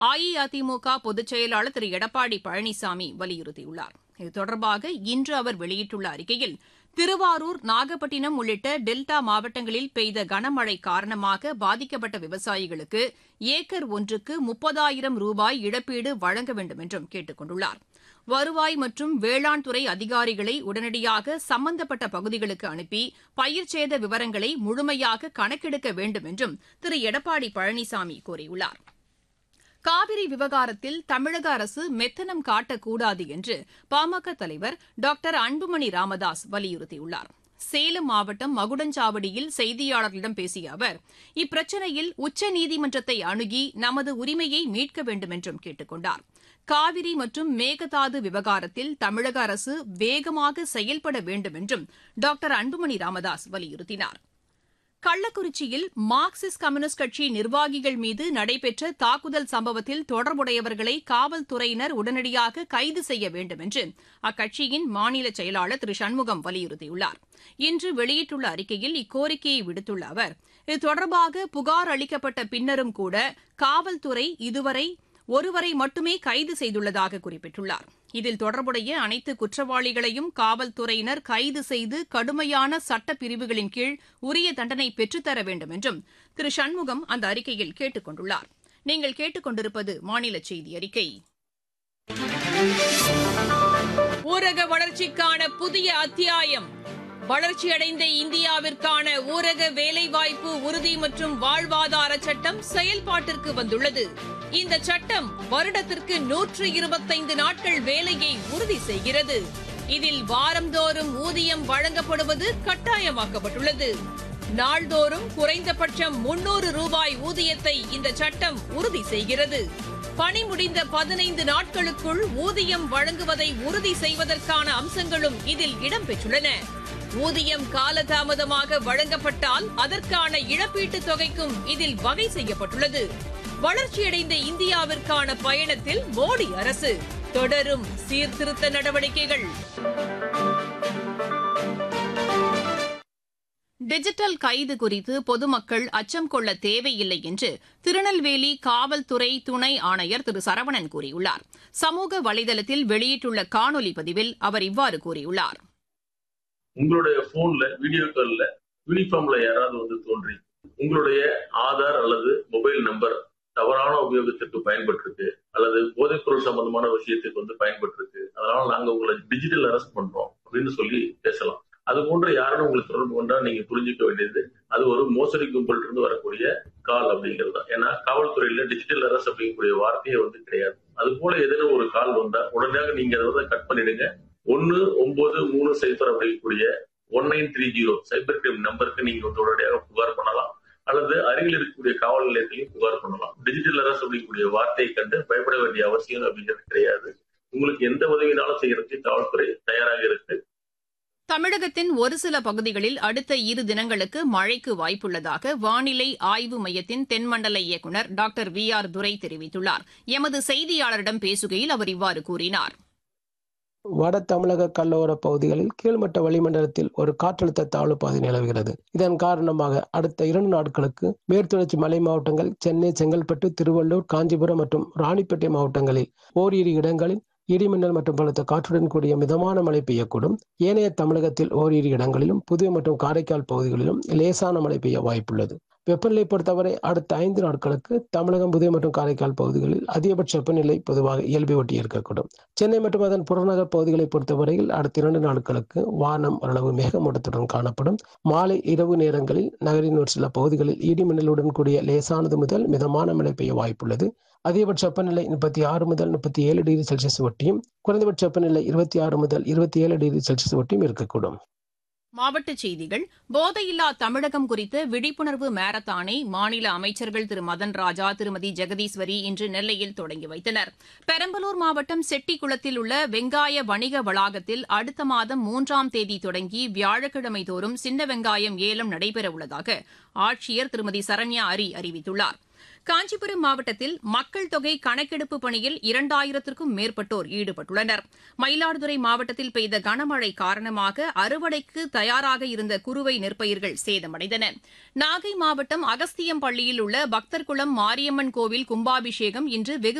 அஇஅதிமுக பொதுச் செயலாளர் திரு எடப்பாடி பழனிசாமி வலியுறுத்தியுள்ளார். இது தொடர்பாக இன்று அவர் வெளியிட்டுள்ள அறிக்கையில், திருவாரூர், நாகப்பட்டினம் உள்ளிட்ட டெல்டா மாவட்டங்களில் பெய்த கனமழை காரணமாக பாதிக்கப்பட்ட விவசாயிகளுக்கு ஏக்கர் ஒன்றுக்கு 30,000 ரூபாய் இழப்பீடு வழங்க வேண்டும் என்றும் கேட்டுக் கொண்டுள்ளார். வருவாய் மற்றும் வேளாண் துறை அதிகாரிகளை உடனடியாக சம்பந்தப்பட்ட பகுதிகளுக்கு அனுப்பி பயிர்ச்சேத விவரங்களை முழுமையாக கணக்கெடுக்க வேண்டும் என்றும் திரு எடப்பாடி பழனிசாமி கூறியுள்ளார். காவிரி விவகாரத்தில் தமிழக அரசு மெத்தனம் காட்டக்கூடாது என்று பாமக தலைவர் டாக்டர் அன்புமணி ராமதாஸ் வலியுறுத்தியுள்ளார். சேலம் மாவட்டம் மகுடஞ்சாவடியில் செய்தியாளர்களிடம் பேசிய அவர், இப்பிரச்சினையில் உச்சநீதிமன்றத்தை அணுகி நமது உரிமையை மீட்க வேண்டும் என்றும் கேட்டுக் கொண்டார். காவிரி மற்றும் மேகதாது விவகாரத்தில் தமிழக அரசு வேகமாக செயல்பட வேண்டும் என்றும் டாக்டர் அன்புமணி ராமதாஸ் வலியுறுத்தினார். கள்ளக்குறிச்சியில் மார்க்சிஸ்ட் கம்யூனிஸ்ட் கட்சி நிர்வாகிகள் மீது நடைபெற்ற தாக்குதல் சம்பவத்தில் தொடர்புடையவர்களை காவல்துறையினர் உடனடியாக கைது செய்ய வேண்டும் என்று அக்கட்சியின் மாநில செயலாளர் திரு சண்முகம் வலியுறுத்தியுள்ளார். இன்று வெளியிட்டுள்ள அறிக்கையில் இக்கோரிக்கையை விடுத்துள்ள அவர், இது தொடர்பாக புகார் அளிக்கப்பட்ட பின்னரும் கூட காவல்துறை இதுவரை ஒருவரை மட்டுமே கைது செய்துள்ளதாக குறிப்பிட்டுள்ளார். இதில் தொடர்புடைய அனைத்து குற்றவாளிகளையும் காவல்துறையினர் கைது செய்து கடுமையான சட்ட பிரிவுகளின் கீழ் உரிய தண்டனை பெற்றுத்தர வேண்டும் என்றும் திரு சண்முகம் அந்த அறிக்கையில் கேட்டுக் கொண்டுள்ளார். நீங்கள் கேட்டுக் கொண்டிருப்பது மாநில செய்தி அறிக்கை. ஊரக வளர்ச்சிக்கான புதிய அத்தியாயம். வளர்ச்சியடைந்த இந்தியாவிற்கான ஊரக வேலைவாய்ப்பு உறுதி மற்றும் வாழ்வாதார சட்டம் செயல்பாட்டிற்கு வந்துள்ளது. இந்த சட்டம் வருடத்திற்கு 125 நாட்கள் வேலையை உறுதி செய்கிறது. இதில் வாரந்தோறும் ஊதியம் வழங்கப்படுவது கட்டாயமாக்கப்பட்டுள்ளது. நாள்தோறும் குறைந்தபட்சம் 300 ரூபாய் ஊதியத்தை இந்த சட்டம் உறுதி செய்கிறது. பணி முடிந்த 15 நாட்களுக்குள் ஊதியம் வழங்குவதை உறுதி செய்வதற்கான அம்சங்களும் இதில் இடம்பெற்றுள்ளன. ஊதியம் காலதாமதமாக வழங்கப்பட்டால் அதற்கான இழப்பீட்டுத் தொகைக்கும் இதில் வகை செய்யப்பட்டுள்ளது. வளர்ச்சியடைந்த இந்தியாவிற்கான பயணத்தில் மோடி அரசு தொடரும் சீர்திருத்த நடவடிக்கைகள். டிஜிட்டல் கைது குறித்து பொதுமக்கள் அச்சம் கொள்ள தேவையில்லை என்று திருநெல்வேலி காவல்துறை துணை ஆணையர் திரு சரவணன் கூறியுள்ளார். சமூக வலைதளத்தில் வெளியிட்டுள்ள காணொலி பதிவில் அவர் இவ்வாறு கூறியுள்ளார். உங்களுடைய போன்ல வீடியோ கால்ல யூனிஃபார்ம்ல யாராவது தோன்றி உங்களுடைய ஆதார் அல்லது மொபைல் நம்பர் தவறான உபயோகத்திற்கு பயன்பட்டிருக்கு அல்லது போதைப்பொருள் சம்பந்தமான விஷயத்துக்கு பயன்பட்டிருக்கு, அதனால நாங்க உங்களை டிஜிட்டல் அரெஸ்ட் பண்றோம் அப்படின்னு சொல்லி பேசலாம். அது போன்ற யாரும் உங்களுக்கு தொடர்பு கொண்டா நீங்க புரிஞ்சுக்க வேண்டியது அது ஒரு மோசடி கும்பல் இருந்து வரக்கூடிய கால் அப்படிங்கிறது தான். ஏன்னா காவல்துறையில டிஜிட்டல் அரெஸ்ட் அப்படிங்கக்கூடிய வார்த்தையே கிடையாது. அது போல ஏதேனும் ஒரு கால் வந்தா உடனடியாக நீங்க அதை கட் பண்ணிடுங்க. 1930 அப்படிங்கக்கூடிய 1930 சைபர் கிரைம் நம்பருக்கு நீங்க உடனடியாக புகார் பண்ணலாம் அல்லது அருகில் இருக்கக்கூடிய காவல் நிலையத்திலையும் புகார் பண்ணலாம். டிஜிட்டல் அரெஸ்ட் அப்படிங்கக்கூடிய வார்த்தையை கண்டு பயப்பட வேண்டிய அவசியம் அப்படிங்கிறது கிடையாது. உங்களுக்கு எந்த உதவினாலும் செய்யறதுக்கு காவல்துறை தயாராக இருக்கு. தமிழகத்தின் ஒரு சில பகுதிகளில் அடுத்த 2 தினங்களுக்கு மழைக்கு வாய்ப்புள்ளதாக வானிலை ஆய்வு மையத்தின் தென்மண்டல இயக்குநர் டாக்டர் VR துரை தெரிவித்துள்ளார். எமது செய்தியாளரிடம் பேசுகையில் அவர் இவ்வாறு கூறினார். வட தமிழக கடலோர பகுதிகளில் கீழ்மட்ட வளிமண்டலத்தில் ஒரு காற்றழுத்த தாழ்வு பாதை நிலவுகிறது. இதன் காரணமாக அடுத்த 2 நாட்களுக்கு மேற்குத்தொடர்ச்சி மலை மாவட்டங்கள், சென்னை, செங்கல்பட்டு, திருவள்ளூர், காஞ்சிபுரம் மற்றும் ராணிப்பேட்டை மாவட்டங்களில் ஓரிரு இடங்களில் இடிமின்னல் மற்றும் பலத்த காற்றுடன் கூடிய மிதமான மழை பெய்யக்கூடும். ஏனைய தமிழகத்தில் ஓரிரு இடங்களிலும் புதுவை மற்றும் காரைக்கால் பகுதிகளிலும் லேசான மழை பெய்ய வாய்ப்புள்ளது. வெப்பநிலை பொறுத்தவரை அடுத்த 5 நாட்களுக்கு தமிழகம், புதுவை மற்றும் காரைக்கால் பகுதிகளில் அதிகபட்ச வெப்பநிலை பொதுவாக இயல்பை ஒட்டி இருக்கக்கூடும். சென்னை மற்றும் அதன் புறநகர் பகுதிகளை பொறுத்தவரையில் அடுத்த 2 நாட்களுக்கு வானம் ஓரளவு மேகமூட்டத்துடன் காணப்படும். மாலை இரவு நேரங்களில் நகரின் ஒரு சில பகுதிகளில் இடிமின்னலுடன் கூடிய லேசானது முதல் மிதமான மழை பெய்ய வாய்ப்புள்ளது. அதிகபட்ச வெப்பநிலை 36 முதல் 37 டிகிரி செல்சியஸ் ஒட்டியும் குறைந்தபட்ச வெப்பநிலை 26 முதல் 27 டிகிரி செல்சியஸ் ஒட்டியும் இருக்கக்கூடும். மாவட்டச் செய்திகள். போதையில்லா தமிழகம் குறித்த விழிப்புணர்வு மாரத்தானை மாநில அமைச்சர்கள் திரு மதன் ராஜா, திருமதி ஜெகதீஸ்வரி இன்று நெல்லையில் தொடங்கி வைத்தனர். பெரம்பலூர் மாவட்டம் செட்டிக்குளத்தில் உள்ள வெங்காய வணிக வளாகத்தில் அடுத்த மாதம் 3ஆம் தேதி தொடங்கி வியாழக்கிழமை தோறும் சின்ன வெங்காயம் ஏலம் நடைபெறவுள்ளதாக ஆட்சியர் திருமதி சரண்யா அரி அறிவித்துள்ளார். காஞ்சிபுரம் மாவட்டத்தில் மக்கள் தொகை கணக்கெடுப்பு பணியில் 2000த்திற்கும் மேற்பட்டோர் ஈடுபட்டுள்ளனர். மயிலாடுதுறை மாவட்டத்தில் பெய்த கனமழை காரணமாக அறுவடைக்கு தயாராக இருந்த குறுவை நெற்பயிர்கள் சேதமடைந்தன. நாகை மாவட்டம் அகஸ்தியம்பள்ளியில் உள்ள பக்தர்குளம் மாரியம்மன் கோவில் கும்பாபிஷேகம் இன்று வெகு